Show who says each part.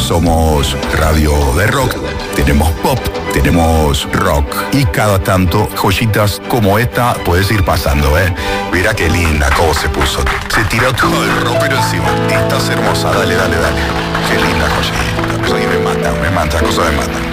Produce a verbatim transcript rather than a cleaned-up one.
Speaker 1: somos radio de rock, tenemos pop, tenemos rock y cada tanto joyitas como esta puedes ir pasando, ¿eh? Mira qué linda cómo se puso. Se tiró todo el rockero encima. Estás hermosa, dale, dale, dale. Qué linda joyita. Eso me mata, me mata, cosas me matan.